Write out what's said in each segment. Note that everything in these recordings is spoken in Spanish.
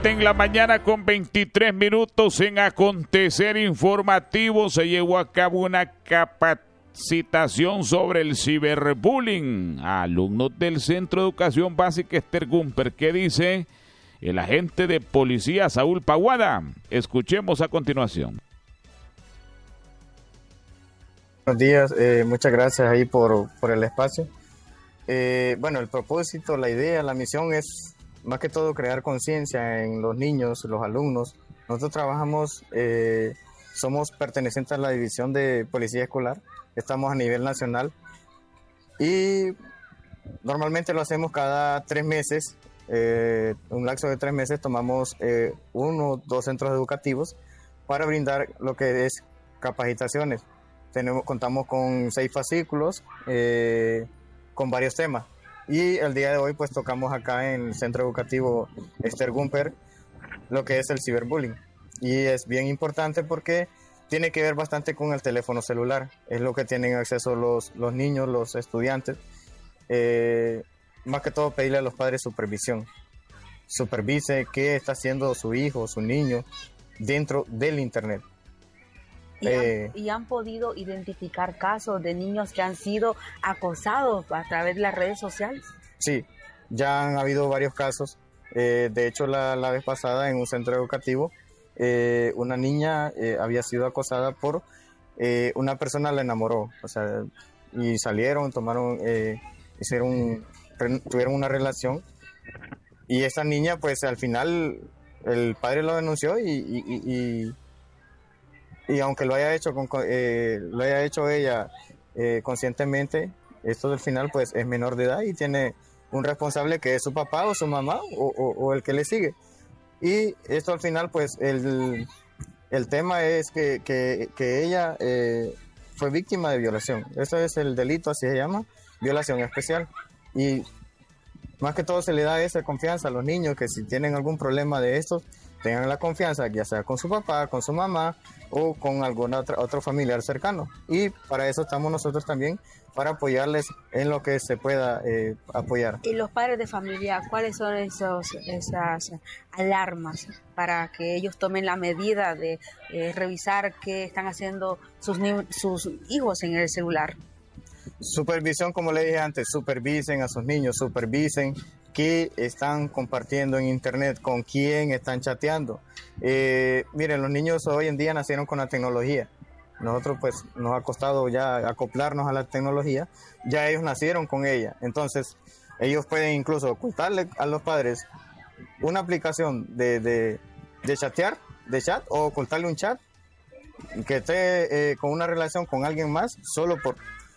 En la mañana con 23 minutos en Acontecer Informativo se llevó a cabo una capacitación sobre el ciberbullying a alumnos del Centro de Educación Básica Esther Gumper. ¿Qué dice el agente de policía Saúl Paguada? Escuchemos a continuación. Buenos días, muchas gracias ahí por el espacio. Bueno, el propósito, la idea, la misión es más que todo crear conciencia en los niños, los alumnos. Nosotros trabajamos, somos pertenecientes a la División de Policía Escolar, estamos a nivel nacional y normalmente lo hacemos cada 3 meses, un lapso de 3 meses tomamos 1 o 2 centros educativos para brindar lo que es capacitaciones. Contamos con 6 fascículos con varios temas. Y el día de hoy pues tocamos acá en el Centro Educativo Esther Gumper lo que es el ciberbullying. Y es bien importante porque tiene que ver bastante con el teléfono celular. Es lo que tienen acceso los niños, los estudiantes. Más que todo pedirle a los padres supervisión. Supervise qué está haciendo su hijo, su niño dentro del internet. ¿Y han podido identificar casos de niños que han sido acosados a través de las redes sociales? Sí, ya han habido varios casos. De hecho, la vez pasada en un centro educativo, una niña había sido acosada por una persona, la enamoró. O sea, y salieron, tuvieron una relación. Y esta niña, pues al final, el padre lo denunció y aunque lo haya hecho ella conscientemente, esto del final pues es menor de edad y tiene un responsable que es su papá o su mamá o el que le sigue. Y esto al final pues el tema es que ella fue víctima de violación. Eso es el delito, así se llama, violación especial. Y más que todo se le da esa confianza a los niños que si tienen algún problema de estos, tengan la confianza, ya sea con su papá, con su mamá o con algún otro familiar cercano. Y para eso estamos nosotros también, para apoyarles en lo que se pueda apoyar. ¿Y los padres de familia, cuáles son esas alarmas para que ellos tomen la medida de revisar qué están haciendo sus hijos en el celular? Supervisión, como le dije antes, supervisen a sus niños, supervisen qué están compartiendo en internet, con quién están chateando. Miren, los niños hoy en día nacieron con la tecnología. Nosotros pues nos ha costado ya acoplarnos a la tecnología, ya ellos nacieron con ella. Entonces ellos pueden incluso ocultarle a los padres una aplicación de chatear, de chat, o ocultarle un chat que esté con una relación con alguien más solo por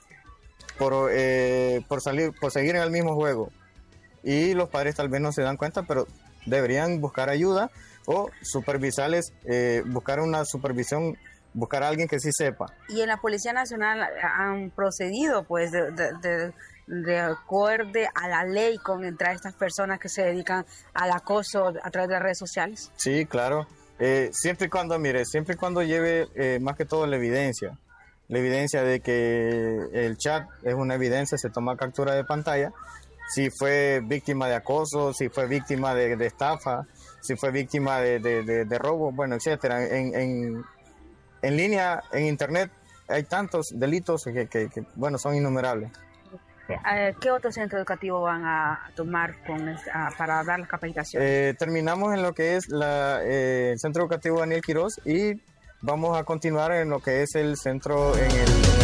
seguir en el mismo juego. Y los padres tal vez no se dan cuenta, pero deberían buscar ayuda o supervisarles, buscar una supervisión, buscar a alguien que sí sepa. Y en la Policía Nacional han procedido pues de acuerdo a la ley contra estas personas que se dedican al acoso a través de las redes sociales. Sí, claro. Siempre y cuando lleve más que todo la evidencia de que el chat es una evidencia, se toma captura de pantalla. Si fue víctima de acoso, si fue víctima de estafa, si fue víctima de robo, bueno, etcétera. En línea, en internet, hay tantos delitos que bueno, son innumerables. ¿Qué otro centro educativo van a tomar para dar las capacitaciones? Terminamos en lo que es el Centro Educativo Daniel Quirós y vamos a continuar en lo que es el centro en el